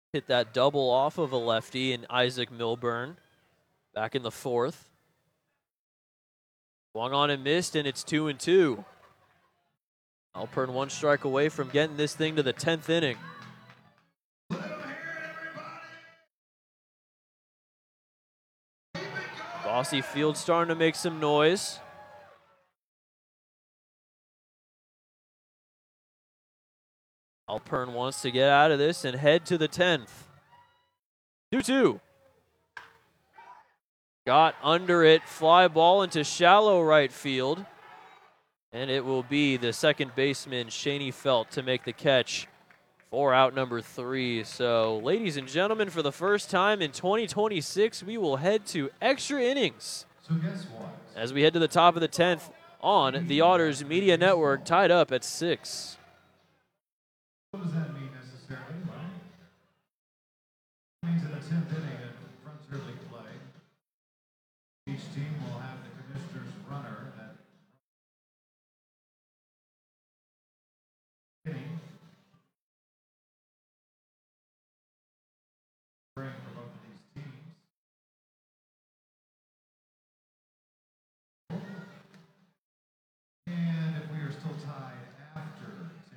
hit that double off of a lefty and Isaac Milburn back in the fourth. Swung on and missed, and it's 2-2. Alpern one strike away from getting this thing to the 10th inning. Bossy Field starting to make some noise. Alpern wants to get out of this and head to the 10th. 2-2. Got under it, fly ball into shallow right field. And it will be the second baseman, Shaney Felt, to make the catch for out number 3. So, ladies and gentlemen, for the first time in 2026, we will head to extra innings. So guess what? As we head to the top of the 10th on the Otters Media Network, tied up at 6. What does that mean necessarily? Well, it means in the 10th inning of Frontier League play, each team will have the commissioner's runner that inning. For both of these teams. And if we are still tied after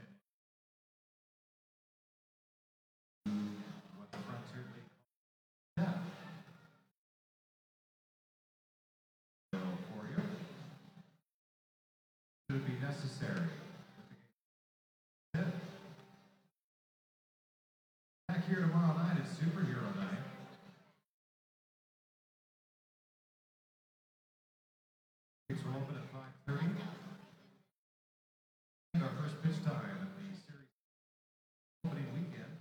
10, what the Frontier League have. So for you, should it be necessary? Back here tomorrow night is Superhero Night. Gates will open at 5:30. And our first pitch time of the series opening weekend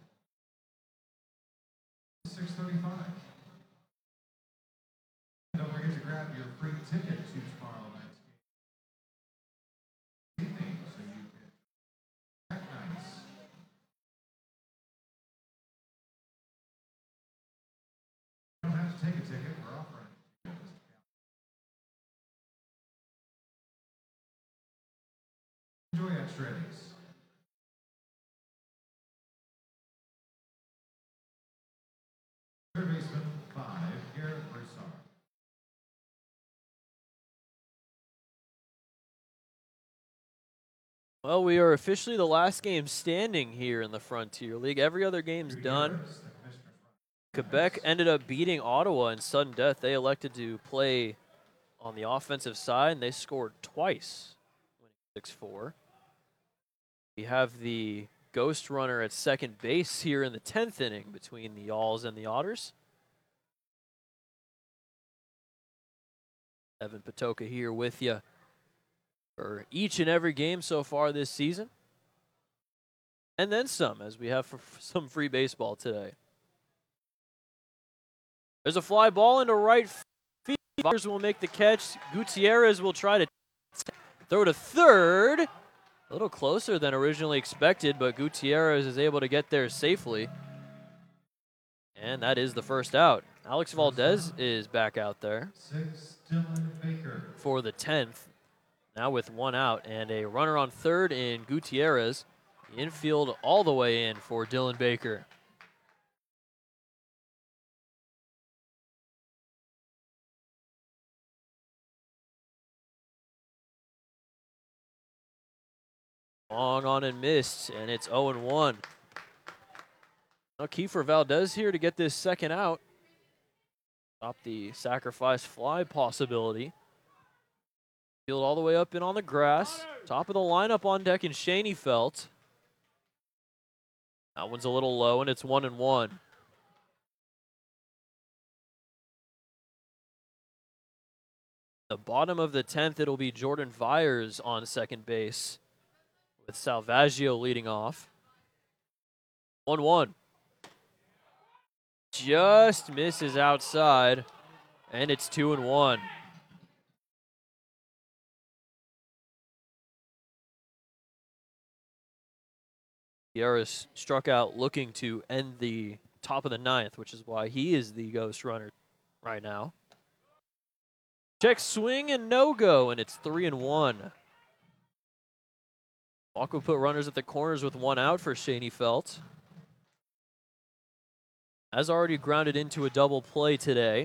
is 6:35. Don't forget to grab your free ticket to tomorrow night's game. So you can back nights. You don't have to take a ticket. We're offering it. Enjoy extra innings. Third baseman 5, Garrett Broussard. Well, we are officially the last game standing here in the Frontier League. Every other game's done. Quebec ended up beating Ottawa in sudden death. They elected to play on the offensive side, and they scored twice, winning 6-4. We have the ghost runner at second base here in the 10th inning between the Yalls and the Otters. Evan Patoka here with you for each and every game so far this season. And then some, as we have for some free baseball today. There's a fly ball into right field. Otters will make the catch. Gutierrez will try to throw to third. A little closer than originally expected, but Gutierrez is able to get there safely. And that is the first out. Alex Valdez is back out there 6, Dylan Baker. for the 10th. Now with one out and a runner on third in Gutierrez. The infield all the way in for Dylan Baker. Long on and missed, and it's 0-1. Now Kiefer Valdez here to get this second out. Stop the sacrifice fly possibility. Field all the way up and on the grass. Top of the lineup on deck in Shaney Felt. That one's a little low, and it's 1-1. The bottom of the 10th, it'll be Jordan Vyers on second base, with Salvaggio leading off. 1-1. Just misses outside, and it's 2-1. Gutierrez struck out looking to end the top of the 9th, which is why he is the ghost runner right now. Check swing and no go, and it's 3-1. Walk will put runners at the corners with one out for Shaney Felt. has already grounded into a double play today.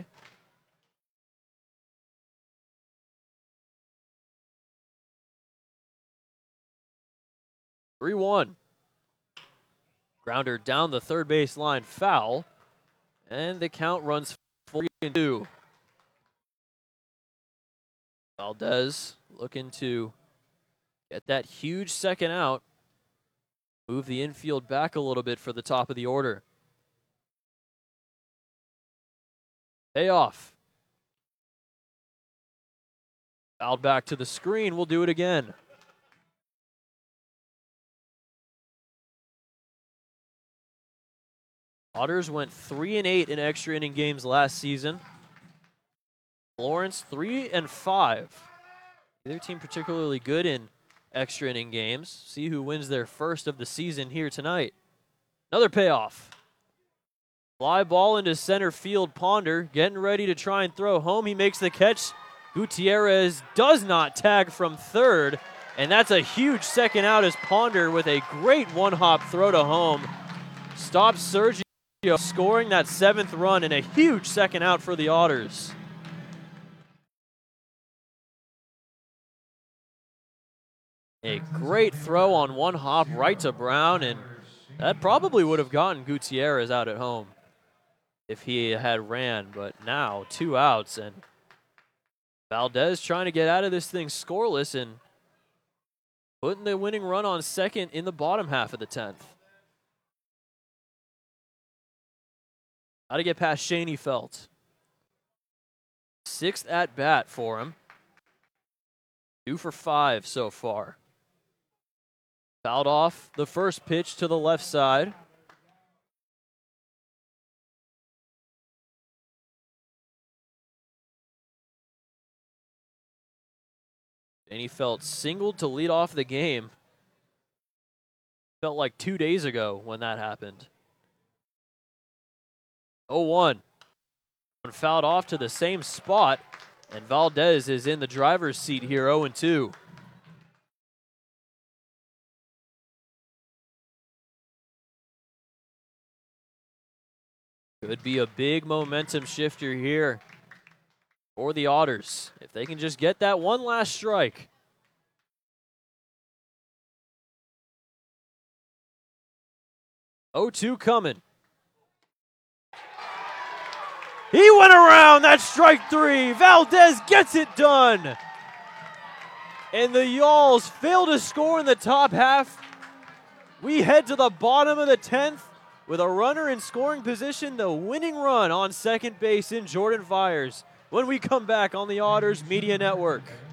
(3-1). Grounder down the third base line, foul, and the count runs 4-2. Valdez looking to get that huge second out, move the infield back a little bit for the top of the order. Payoff. Fouled back to the screen. We'll do it again. Otters went 3-8 in extra inning games last season. Lawrence 3-5. Neither team particularly good in extra inning games. See who wins their first of the season here tonight. Another payoff. Fly ball into center field. Ponder getting ready to try and throw home. He makes the catch. Gutierrez does not tag from third, and that's a huge second out as Ponder with a great one-hop throw to home stops Sergio, scoring that 7th run and a huge second out for the Otters. A great throw on one hop right to Brown, and that probably would have gotten Gutierrez out at home if he had ran, but now 2 outs, and Valdez trying to get out of this thing scoreless and putting the winning run on second in the bottom half of the 10th. Got to get past Shaney Felt. 6th at bat for him. 2 for 5 so far. Fouled off the first pitch to the left side. Shaney Felt singled to lead off the game. Felt like 2 days ago when that happened. 0-1. Fouled off to the same spot, and Valdez is in the driver's seat here, 0-2. Could be a big momentum shifter here for the Otters if they can just get that one last strike. (0-2) coming. He went around. That's strike 3. Valdez gets it done. And the Yawls fail to score in the top half. We head to the bottom of the 10th with a runner in scoring position, the winning run on second base in Jordan Fires when we come back on the Otters Media Network.